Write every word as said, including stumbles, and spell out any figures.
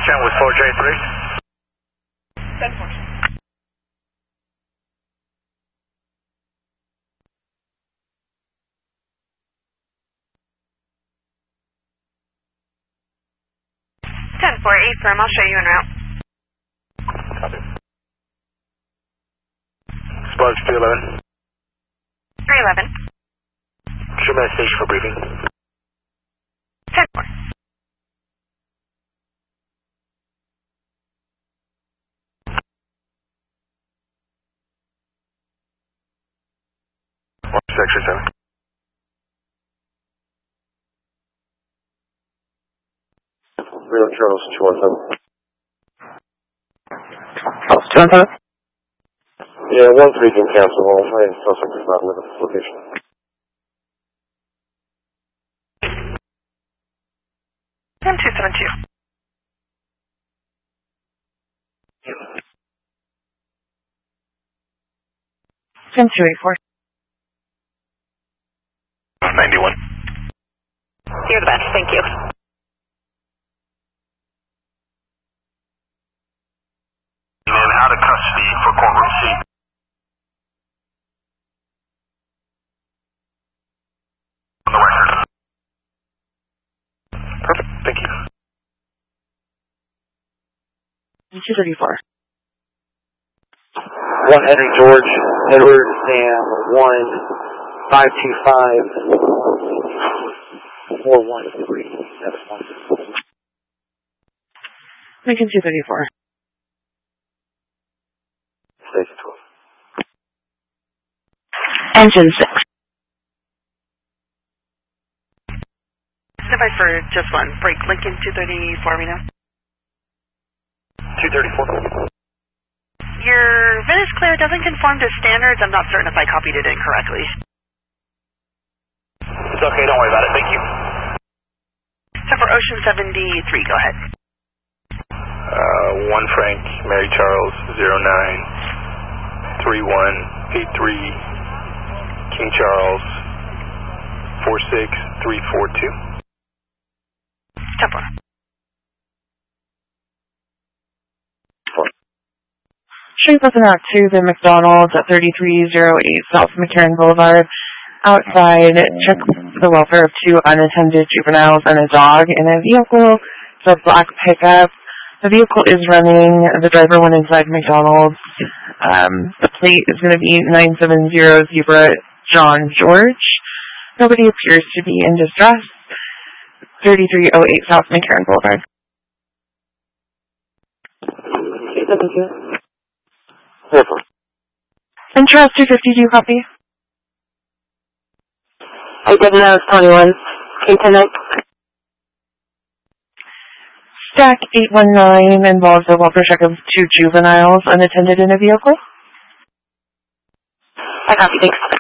ten with four J three. ten four. ten four, eight firm, I'll show you en route. Copy. Sparks three eleven. three eleven. Show me a station for briefing. ten four. One sector seven. Real Charles two one seven. Charles two one seven? Yeah, one three can cancel. I'll try and suspect is not with this location. M two seven two. M two eight four. ninety-one. You're the best, thank you. And out of custody for courtroom C. On the record. Perfect, thank you. two thirty-four. One Henry George, Edward Sam, one, five two five, four one three, seven one. Lincoln two thirty-four. Station twelve. Engine six. Standby for just one. Break Lincoln two thirty-four, we know. two thirty-four. Your V I N is clear, doesn't conform to standards. I'm not certain if I copied it incorrectly. It's okay, don't worry about it, thank you. So for Ocean seventy-three, go ahead. Uh, one Frank, Mary Charles, zero nine, three one, eight three, King Charles, four six, three four two. ten four. Street doesn't out to the McDonald's at thirty-three oh eight South McCarran Boulevard. Outside, check the welfare of two unattended juveniles and a dog in a vehicle. It's a black pickup. The vehicle is running. The driver went inside McDonald's. Um, the plate is going to be nine seven zero Zebra John George. Nobody appears to be in distress. thirty-three oh eight South McCarran Boulevard. Interest two fifty-two copy. I didn't know it was twenty-one. Can you connect? Stack eight one nine involves a welfare check of two juveniles unattended in a vehicle. I copy, thanks.